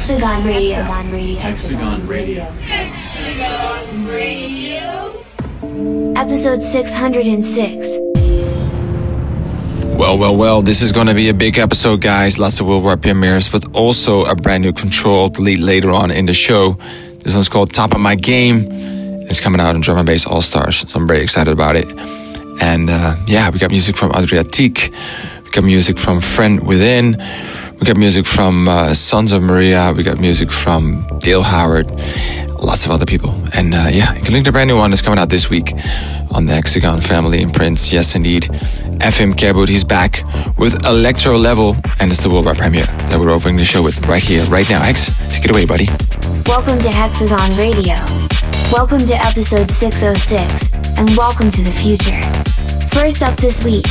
Hexagon Radio. Hexagon Radio. Hexagon Radio. Episode 606. Well, this is gonna be a big episode, guys. Lots of worldwide premieres, but also a brand new Control Delete later on in the show. This one's called Top of My Game. It's coming out on Drum and Bass All Stars, so I'm very excited about it. And we got music from Adriatique. We got music from Friend Within. We got music from Sons of Maria. We got music from Dale Howard. Lots of other people. And including the brand new one that's coming out this week on the Hexagon family imprints. Yes, indeed. FM Kerboot, he's back with Electro Level. And it's the worldwide premiere that we're opening the show with right here, right now. Hex, take it away, buddy. Welcome to Hexagon Radio. Welcome to episode 606. And welcome to the future. First up this week,